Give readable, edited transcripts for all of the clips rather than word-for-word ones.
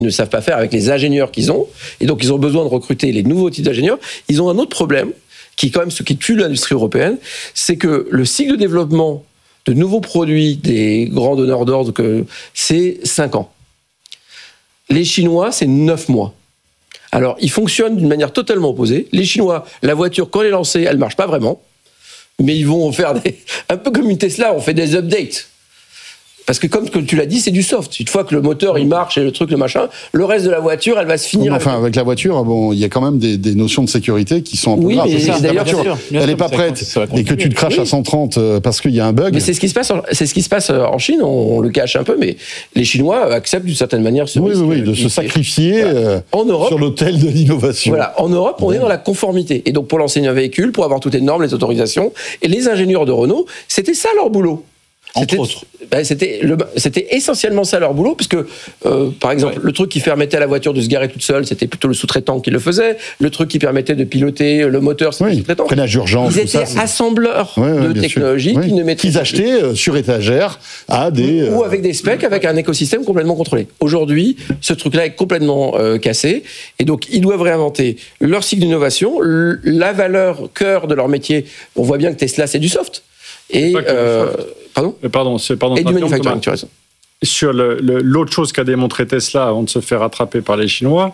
ne savent pas faire avec les ingénieurs qu'ils ont, et donc ils ont besoin de recruter les nouveaux types d'ingénieurs. Ils ont un autre problème, qui est quand même ce qui tue l'industrie européenne, c'est que le cycle de développement de nouveaux produits des grands donneurs d'ordre, c'est 5 ans. Les Chinois, c'est 9 mois. Alors, ils fonctionnent d'une manière totalement opposée. Les Chinois, la voiture, quand elle est lancée, elle ne marche pas vraiment, mais ils vont faire un peu comme une Tesla, on fait des updates. Parce que comme tu l'as dit, c'est du soft. Une fois que le moteur il marche et le truc, le machin, le reste de la voiture, elle va se finir. Enfin, avec la voiture, bon, il y a quand même des notions de sécurité qui sont un peu graves. Mais si la voiture, elle n'est pas prête et que tu te craches à 130 parce qu'il y a un bug. Mais c'est ce qui se passe en Chine. On le cache un peu, mais les Chinois acceptent d'une certaine manière ce risque. Oui, de se sacrifier en Europe, sur l'autel de l'innovation. Voilà, en Europe, on est dans la conformité. Et donc, pour lancer un véhicule, pour avoir toutes les normes, les autorisations, et les ingénieurs de Renault, c'était ça leur boulot. Entre autres. C'était essentiellement ça leur boulot, puisque, par exemple, le truc qui permettait à la voiture de se garer toute seule, c'était plutôt le sous-traitant qui le faisait. Le truc qui permettait de piloter le moteur, c'était le sous-traitant. Freinage d'urgence, ils étaient assembleurs de technologie qui ne maîtrisaient qu'ils achetaient sur étagère à des... Ou avec des specs, avec un écosystème complètement contrôlé. Aujourd'hui, ce truc-là est complètement cassé, et donc ils doivent réinventer leur cycle d'innovation, la valeur cœur de leur métier. On voit bien que Tesla, c'est du soft. Et Pardon. Et du manufacturing, tu as raison. Sur l'autre chose qu'a démontré Tesla avant de se faire rattraper par les Chinois,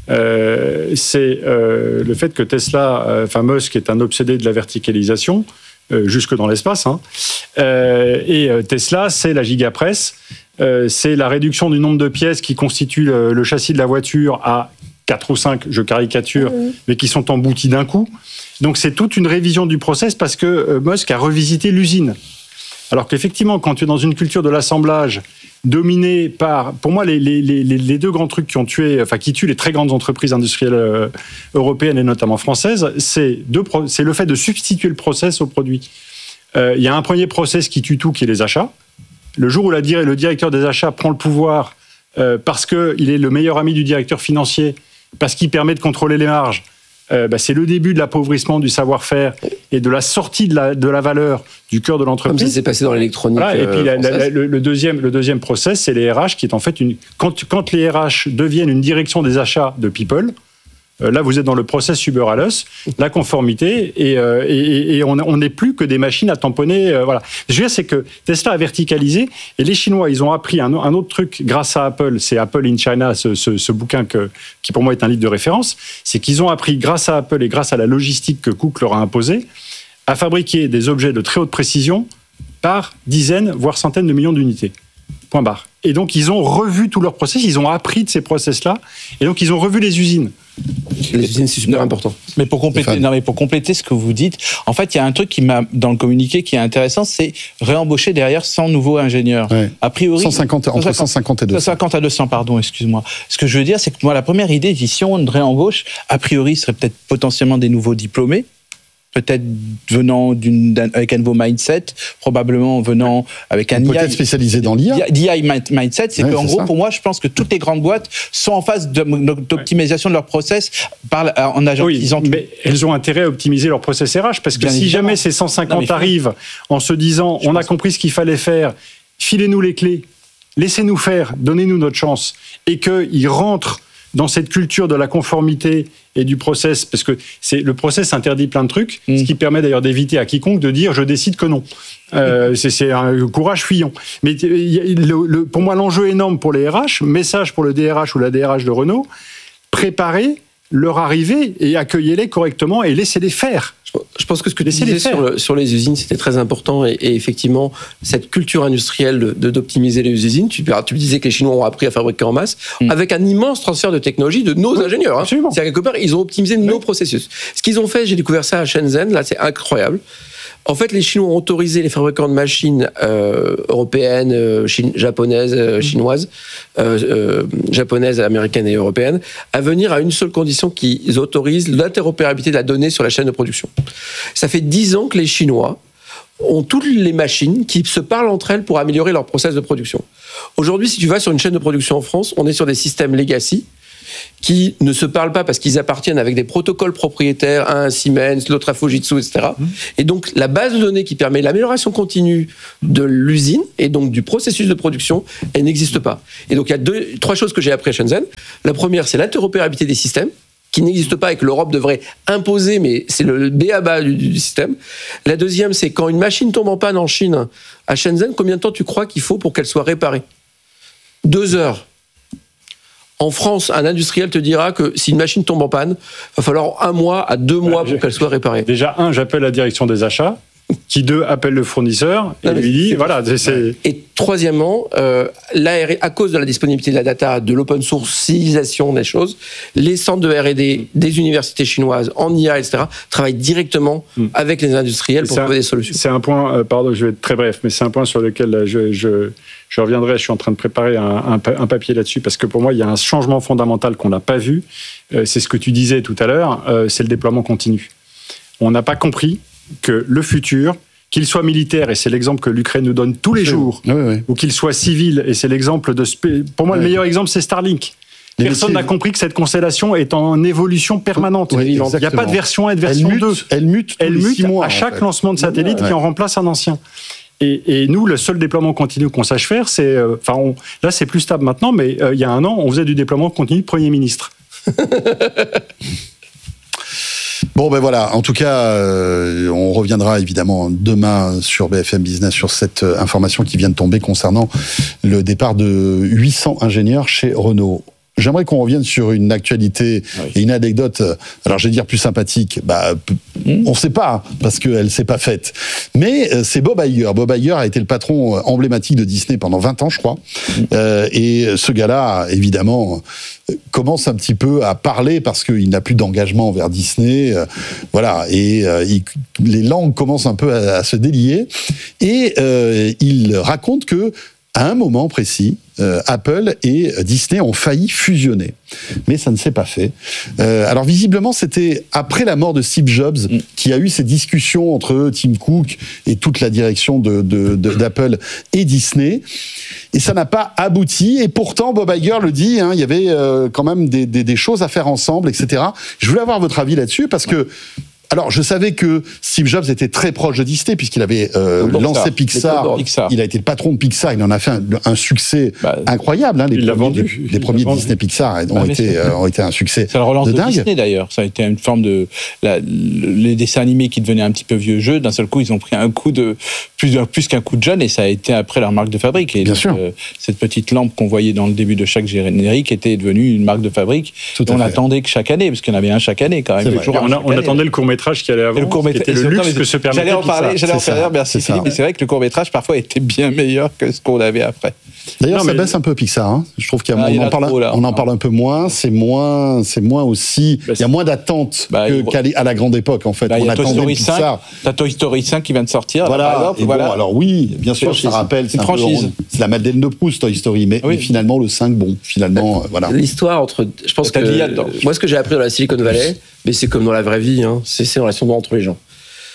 c'est le fait que Tesla, Musk est un obsédé de la verticalisation, jusque dans l'espace. Et Tesla, c'est la gigapresse, c'est la réduction du nombre de pièces qui constituent le châssis de la voiture à 4 ou 5, je caricature, mais qui sont emboutis d'un coup. Donc c'est toute une révision du process parce que Musk a revisité l'usine. Alors qu'effectivement, quand tu es dans une culture de l'assemblage dominée par... Pour moi, les deux grands trucs qui tuent les très grandes entreprises industrielles européennes et notamment françaises, c'est le fait de substituer le process au produit. Il y a un premier process qui tue tout, qui est les achats. Le jour où le directeur des achats prend le pouvoir parce qu'il est le meilleur ami du directeur financier, parce qu'il permet de contrôler les marges, c'est le début de l'appauvrissement du savoir-faire et de la sortie de la valeur du cœur de l'entreprise. Comme ça s'est passé dans l'électronique. Voilà, et puis le deuxième process, c'est les RH, qui est en fait quand les RH deviennent une direction des achats de People, là vous êtes dans le process Uber-Alus, la conformité, et on n'est plus que des machines à tamponner. Voilà. Ce que je veux dire, c'est que Tesla a verticalisé, et les Chinois, ils ont appris un autre truc grâce à Apple, c'est Apple in China, ce bouquin qui pour moi est un livre de référence, c'est qu'ils ont appris grâce à Apple et grâce à la logistique que Cook leur a imposée, à fabriquer des objets de très haute précision par dizaines, voire centaines de millions d'unités. Point barre. Et donc, ils ont revu tout leur process, ils ont appris de ces process-là, et donc ils ont revu les usines. Les usines, c'est super important. Mais pour compléter ce que vous dites, en fait, il y a un truc qui m'a dans le communiqué qui est intéressant, c'est réembaucher derrière 100 nouveaux ingénieurs. Ouais. A priori, entre 150 et 200. 150 à 200, pardon, excuse-moi. Ce que je veux dire, c'est que moi, la première idée, si on réembauche, a priori, ce serait peut-être potentiellement des nouveaux diplômés, peut-être venant avec un nouveau mindset, probablement venant avec un peut-être spécialisé dans l'IA. D'IA mindset, c'est qu'en gros, pour moi, je pense que toutes les grandes boîtes sont en phase d'optimisation de leur process en agentisant tout. Mais elles ont intérêt à optimiser leur process RH, parce que si jamais ces 150 arrivent en se disant on a compris ce qu'il fallait faire, filez-nous les clés, laissez-nous faire, donnez-nous notre chance, et qu'ils rentrent dans cette culture de la conformité et du process, parce que le process interdit plein de trucs, ce qui permet d'ailleurs d'éviter à quiconque de dire « je décide que non ». C'est un courage fuyant. Mais pour moi, l'enjeu énorme pour les RH, message pour le DRH ou la DRH de Renault, préparez leur arrivée et accueillez-les correctement et laissez-les faire. Je pense que ce que tu disais sur les usines, c'était très important, et effectivement, cette culture industrielle d'optimiser les usines, tu disais que les Chinois ont appris à fabriquer en masse, avec un immense transfert de technologie de nos ingénieurs. C'est-à-dire, quelque part, ils ont optimisé nos processus. Ce qu'ils ont fait, j'ai découvert ça à Shenzhen, là, c'est incroyable. En fait, les Chinois ont autorisé les fabricants de machines européennes, japonaises, chinoises, japonaises, américaines et européennes, à venir à une seule condition, qu'ils autorisent l'interopérabilité de la donnée sur la chaîne de production. Ça fait 10 ans que les Chinois ont toutes les machines qui se parlent entre elles pour améliorer leur process de production. Aujourd'hui, si tu vas sur une chaîne de production en France, on est sur des systèmes legacy qui ne se parlent pas parce qu'ils appartiennent avec des protocoles propriétaires, un Siemens, l'autre à Fujitsu, etc. Et donc, la base de données qui permet l'amélioration continue de l'usine et donc du processus de production, elle n'existe pas. Et donc, il y a 3 choses que j'ai appris à Shenzhen. La première, c'est l'interopérabilité des systèmes, qui n'existe pas et que l'Europe devrait imposer, mais c'est le b.a.-ba du système. La deuxième, c'est quand une machine tombe en panne en Chine, à Shenzhen, combien de temps tu crois qu'il faut pour qu'elle soit réparée ? 2 heures. En France, un industriel te dira que si une machine tombe en panne, il va falloir 1 mois à 2 mois pour qu'elle soit réparée. Déjà, j'appelle la direction des achats, qui 2 appelle le fournisseur et lui dit, voilà. Et troisièmement, à cause de la disponibilité de la data, de l'open sourceisation des choses, les centres de R&D des universités chinoises en IA, etc., travaillent directement avec les industriels pour trouver des solutions. C'est un point, pardon, je vais être très bref, mais c'est un point sur lequel je reviendrai. Je suis en train de préparer un papier là-dessus, parce que pour moi, il y a un changement fondamental qu'on n'a pas vu. C'est ce que tu disais tout à l'heure, c'est le déploiement continu. On n'a pas compris que le futur, qu'il soit militaire, et c'est l'exemple que l'Ukraine nous donne tous les jours, ou qu'il soit civil, et c'est l'exemple de... Pour moi, le meilleur exemple, c'est Starlink. Personne n'a compris que cette constellation est en évolution permanente. Il n'y a pas de version 1 et de version 2. Elle mute tous les 6 mois, à chaque lancement de satellite qui en remplace un ancien. Et nous, le seul déploiement continu qu'on sache faire, c'est... là, c'est plus stable maintenant, mais il y a 1 an, on faisait du déploiement continu de Premier ministre. Bon, ben voilà. En tout cas, on reviendra évidemment demain sur BFM Business sur cette information qui vient de tomber concernant le départ de 800 ingénieurs chez Renault. J'aimerais qu'on revienne sur une actualité et une anecdote, alors je vais dire plus sympathique, on ne sait pas, parce qu'elle ne s'est pas faite. Mais c'est Bob Iger. Bob Iger a été le patron emblématique de Disney pendant 20 ans, je crois. Et ce gars-là, évidemment, commence un petit peu à parler parce qu'il n'a plus d'engagement envers Disney. Voilà. Et les langues commencent un peu à se délier. Et il raconte que, à un moment précis, Apple et Disney ont failli fusionner. Mais ça ne s'est pas fait. Alors visiblement, c'était après la mort de Steve Jobs qu'il y a eu ces discussions entre Tim Cook et toute la direction d'Apple et Disney. Et ça n'a pas abouti. Et pourtant, Bob Iger le dit, il y avait quand même des choses à faire ensemble, etc. Je voulais avoir votre avis là-dessus parce que alors, je savais que Steve Jobs était très proche de Disney puisqu'il avait lancé Pixar. Il a été le patron de Pixar. Il en a fait un succès incroyable. Les premiers Disney Pixar ont été un succès c'est la relance de de dingue. Disney d'ailleurs. Ça a été une forme de les dessins animés qui devenaient un petit peu vieux jeu. D'un seul coup, ils ont pris un coup de plus qu'un coup de jeune et ça a été après leur marque de fabrique. Et bien donc, sûr. Cette petite lampe qu'on voyait dans le début de chaque générique était devenue une marque de fabrique. On attendait que chaque année, parce qu'il y en avait un chaque année quand même. On attendait le court-métrage qui allait avant, qui était le luxe que se permettait Pixar. J'allais en parler, merci Philippe, mais c'est vrai que le court-métrage parfois était bien meilleur que ce qu'on avait après. D'ailleurs, ça baisse un peu Pixar. Je trouve qu'on en parle un peu moins. C'est moins aussi. Il y a moins d'attentes qu'à la grande époque, en fait. On attendait Pixar. T'as Toy Story 5 qui vient de sortir. Voilà. Bon, alors oui, bien sûr, ça rappelle. C'est une franchise. C'est la Madeleine de Proust, Toy Story. Mais finalement, le 5, voilà. L'histoire entre. Je pense que. Moi, ce que j'ai appris dans la Silicon Valley, mais c'est comme dans la vraie vie, c'est une relation entre les gens.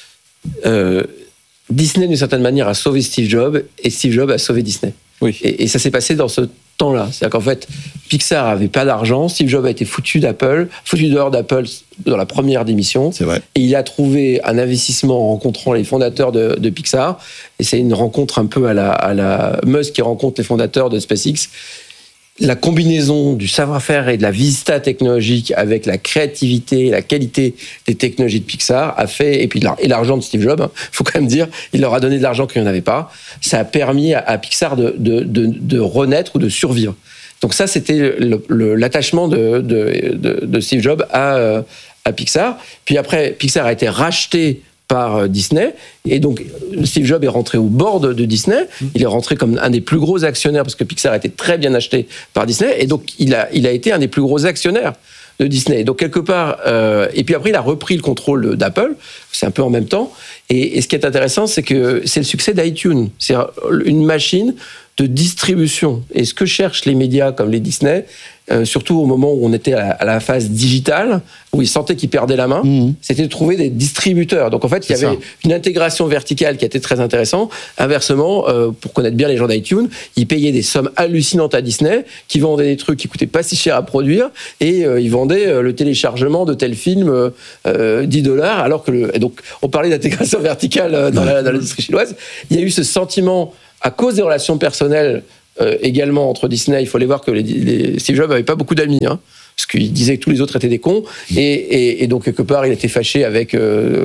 Disney, d'une certaine manière, a sauvé Steve Jobs et Steve Jobs a sauvé Disney. Oui. Et ça s'est passé dans ce temps-là. C'est-à-dire qu'en fait, Pixar avait pas d'argent, Steve Jobs a été foutu dehors d'Apple dans la première démission. C'est vrai. Et il a trouvé un investissement en rencontrant les fondateurs de Pixar. Et c'est une rencontre un peu à la Musk qui rencontre les fondateurs de SpaceX. La combinaison du savoir-faire et de la vista technologique avec la créativité et la qualité des technologies de Pixar a fait, et l'argent de Steve Jobs, faut quand même dire, il leur a donné de l'argent qu'il n'y en avait pas. Ça a permis à Pixar de renaître ou de survivre. Donc ça, c'était l'attachement de Steve Jobs à Pixar. Puis après, Pixar a été racheté par Disney, et donc Steve Jobs est rentré au board de Disney. Il est rentré comme un des plus gros actionnaires parce que Pixar a été très bien acheté par Disney, et donc il a été un des plus gros actionnaires de Disney. Donc quelque part, et puis après il a repris le contrôle d'Apple. C'est un peu en même temps. Et ce qui est intéressant, c'est que c'est le succès d'iTunes. C'est une machine de distribution. Et ce que cherchent les médias comme les Disney, surtout au moment où on était à la phase digitale, où ils sentaient qu'ils perdaient la main, c'était de trouver des distributeurs. Donc en fait, il y avait une intégration verticale qui était très intéressante. Inversement, pour connaître bien les gens d'iTunes, ils payaient des sommes hallucinantes à Disney, qui vendaient des trucs qui coûtaient pas si cher à produire, et ils vendaient le téléchargement de tel film $10, alors que donc on parlait d'intégration verticale dans l'industrie chinoise. Il y a eu ce sentiment, à cause des relations personnelles également entre Disney, il faut aller voir que Steve Jobs n'avait pas beaucoup d'amis, hein, parce qu'il disait que tous les autres étaient des cons, et donc quelque part il était fâché avec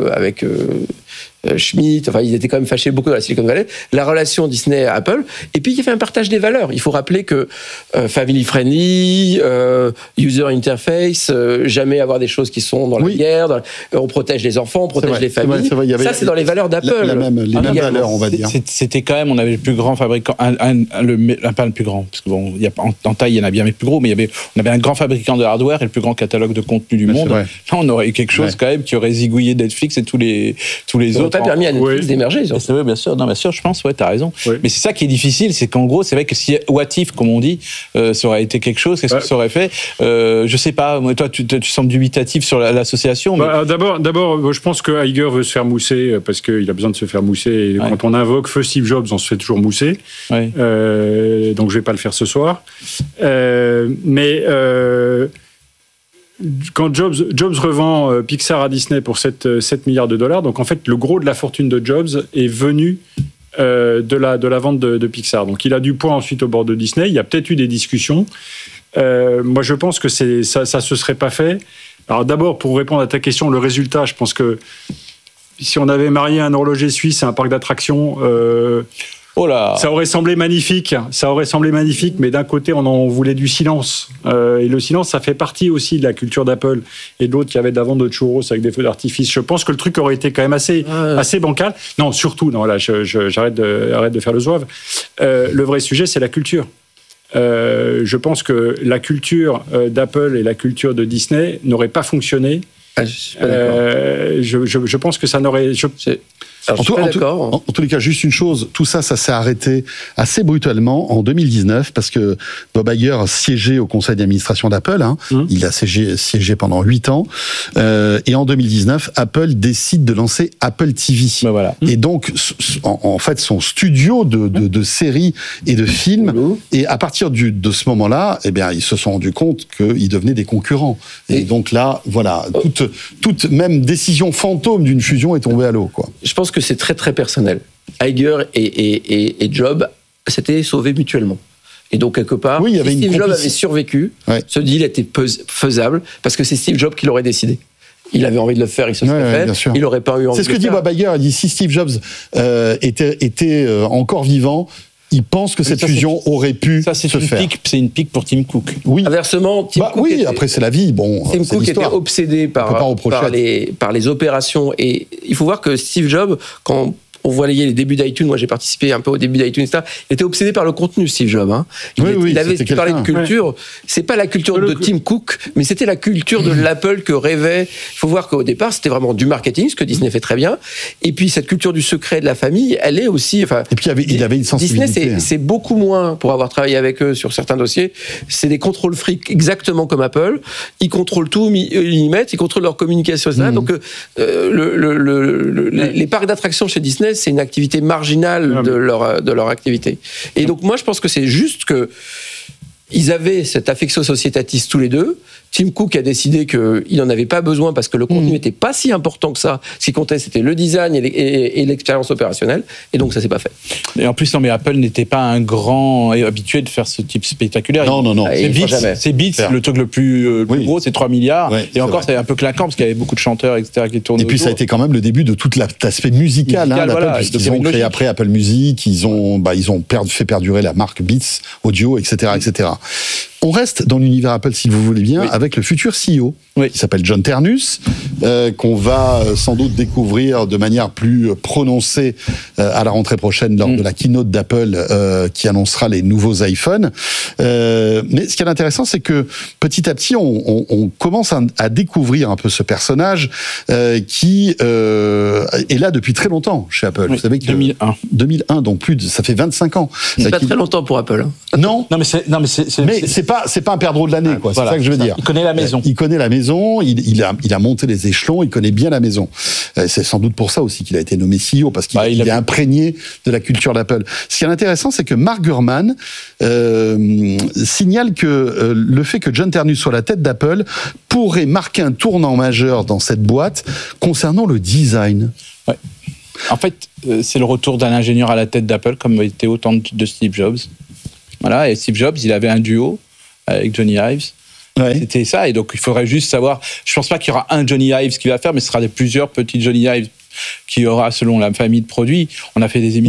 Schmidt, enfin ils étaient quand même fâchés beaucoup dans la Silicon Valley, la relation Disney-Apple, et puis il y avait un partage des valeurs. Il faut rappeler que family friendly, user interface, jamais avoir des choses qui sont dans la guerre, on protège les enfants, on protège les familles, ça c'est dans les valeurs d'Apple. Les mêmes valeurs, on va dire. C'était quand même, on avait le plus grand fabricant, pas le plus grand, parce que bon, en taille il y en a bien mais plus gros, mais on avait un grand fabricant de hardware et le plus grand catalogue de contenu du monde. Là on aurait eu quelque chose quand même qui aurait zigouillé Netflix et tous les autres. Ça n'a pas permis à Netflix d'émerger. Oui, bien sûr, je pense, t'as raison. Oui. Mais c'est ça qui est difficile, c'est qu'en gros, c'est vrai que si What If, comme on dit, ça aurait été quelque chose, qu'est-ce que ça aurait fait je sais pas, moi, toi, tu sembles dubitatif sur l'association. Mais... D'abord, je pense que Iger veut se faire mousser parce qu'il a besoin de se faire mousser. Et quand on invoque Feu Steve Jobs, on se fait toujours mousser. Donc je vais pas le faire ce soir. Quand Jobs revend Pixar à Disney pour 7 milliards de dollars, donc en fait le gros de la fortune de Jobs est venu de la vente de Pixar. Donc il a du poids ensuite au bord de Disney. Il y a peut-être eu des discussions. Moi je pense que ça se serait pas fait. Alors d'abord, pour répondre à ta question, le résultat, je pense que si on avait marié un horloger suisse à un parc d'attractions, ça aurait semblé magnifique, mais d'un côté, on en voulait du silence. Et le silence, ça fait partie aussi de la culture d'Apple. Et d'autres qui avaient de la vente de churros avec des feux d'artifice. Je pense que le truc aurait été quand même assez bancal. Non, surtout, là, j'arrête de faire le zouave. Le vrai sujet, c'est la culture. Je pense que la culture d'Apple et la culture de Disney n'auraient pas fonctionné. Je pense que ça n'aurait... En tous les cas, juste une chose, tout ça s'est arrêté assez brutalement en 2019 parce que Bob Iger siégeait au conseil d'administration d'Apple. Il a siégé pendant 8 ans. Et en 2019, Apple décide de lancer Apple TV. Et donc, en fait, son studio de séries et de films. Et à partir de ce moment-là, eh bien, ils se sont rendus compte qu'ils devenaient des concurrents. Et donc là, voilà, toute même décision fantôme d'une fusion est tombée à l'eau, quoi. Je pense que c'est très très personnel. Iger et Jobs s'étaient sauvés mutuellement. Et donc quelque part, si Steve Jobs avait survécu, ce deal était faisable parce que c'est Steve Jobs qui l'aurait décidé. Il avait envie de le faire, il se serait fait. Il n'aurait pas eu envie de le faire. C'est ce que dit Bob Iger. Il dit si Steve Jobs était encore vivant, il pense que cette fusion aurait pu se faire. C'est une pique pour Tim Cook. Oui. Inversement, Tim Cook après c'est la vie. Tim Cook était obsédé par les opérations. Et il faut voir que Steve Jobs, quand on voyait les débuts d'iTunes, moi j'ai participé un peu au début d'iTunes, il était obsédé par le contenu, Steve Jobs. Il avait parlé de culture. C'est pas la culture de Tim Cook, mais c'était la culture de l'Apple que rêvait. Il faut voir qu'au départ, c'était vraiment du marketing, ce que Disney fait très bien. Et puis cette culture du secret de la famille, elle est aussi. Et puis il avait une sensibilité. Disney, c'est beaucoup moins, pour avoir travaillé avec eux sur certains dossiers, c'est des contrôles fric exactement comme Apple. Ils contrôlent tout, ils mettent, ils contrôlent leur communication, etc. Donc les parcs d'attractions chez Disney, c'est une activité marginale de leur activité. Et donc moi je pense que c'est juste que ils avaient cette affectio societatis tous les deux. Tim Cook a décidé qu'il n'en avait pas besoin parce que le contenu n'était pas si important que ça. Ce qui comptait, c'était le design et l'expérience opérationnelle. Et donc, ça ne s'est pas fait. Et en plus, mais Apple n'était pas un grand habitué de faire ce type spectaculaire. Non. C'est Beats, le truc le plus gros, c'est 3 milliards. Et encore, c'est un peu clinquant parce qu'il y avait beaucoup de chanteurs, etc. qui tournaient. Et puis, autour. Ça a été quand même le début de tout l'aspect musical d'Apple, puisqu'ils ont créé après Apple Music, ils ont fait perdurer la marque Beats, audio, etc. etc. On reste dans l'univers Apple, si vous voulez bien, avec le futur CEO, qui s'appelle John Ternus, qu'on va sans doute découvrir de manière plus prononcée à la rentrée prochaine lors de la keynote d'Apple qui annoncera les nouveaux iPhones. Mais ce qui est intéressant, c'est que petit à petit, on commence à découvrir un peu ce personnage qui est là depuis très longtemps chez Apple. Vous savez que 2001, donc ça fait 25 ans. C'est pas très longtemps pour Apple. Non, mais c'est pas un perdreau de l'année, quoi. Voilà, c'est ça que je veux dire. Il connaît la maison. Il connaît la maison. Il a monté les échelons. Il connaît bien la maison. C'est sans doute pour ça aussi qu'il a été nommé CEO, parce qu'il est imprégné de la culture d'Apple. Ce qui est intéressant, c'est que Mark Gurman signale que le fait que John Ternus soit la tête d'Apple pourrait marquer un tournant majeur dans cette boîte concernant le design. Ouais. En fait, c'est le retour d'un ingénieur à la tête d'Apple, comme était au temps de Steve Jobs. Voilà, et Steve Jobs, il avait un duo avec Johnny Ive. Ouais. C'était ça, et donc il faudrait juste savoir. Je pense pas qu'il y aura un Johnny Ive qui va faire, mais ce sera plusieurs petits Johnny Ive qu'il y aura selon la famille de produits. On a fait des émissions